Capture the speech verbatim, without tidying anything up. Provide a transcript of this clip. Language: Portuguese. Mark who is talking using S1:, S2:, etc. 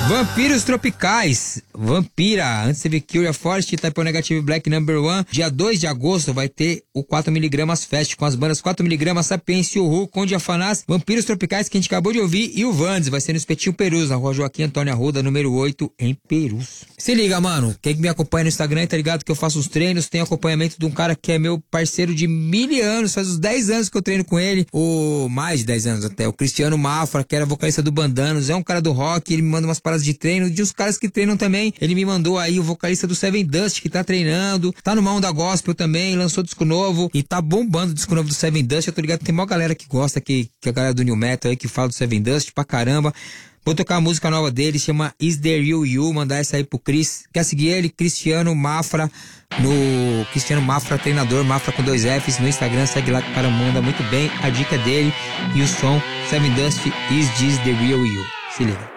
S1: Vampiros Tropicais, Vampira, antes teve Cure Forest, Type Negative Black Number One. Dia dois de agosto vai ter o quatro miligramas Fest com as bandas quatro miligramas, Sapiência, Uhu, Conde Afanás, Vampiros Tropicais, que a gente acabou de ouvir, e o Vandes, vai ser no Espetinho Perus, na rua Joaquim Antônio Arruda, número oito, em Perus. Se liga, mano, quem me acompanha no Instagram, tá ligado que eu faço os treinos, tenho acompanhamento de um cara que é meu parceiro de mil anos, faz uns dez anos que eu treino com ele, ou mais de dez anos até, o Cristiano Mafra, que era vocalista do Bandanos, é um cara do rock, ele me manda umas paradas de treino, de uns caras que treinam também, ele me mandou aí o vocalista do Seven Dust, que tá treinando, tá numa onda gospel também, lançou disco novo, e tá bombando o disco novo do Seven Dust, eu tô ligado que tem maior galera que gosta, que, que a galera do New Metal aí, que fala do Seven Dust pra caramba. Vou tocar a música nova dele, chama Is There You You, mandar essa aí pro Cris. Quer seguir ele? Cristiano Mafra, no Cristiano Mafra, treinador, Mafra com dois Fs, no Instagram, segue lá que o cara manda muito bem, a dica dele, e o som Seven Dust, Is This The Real You. Se liga.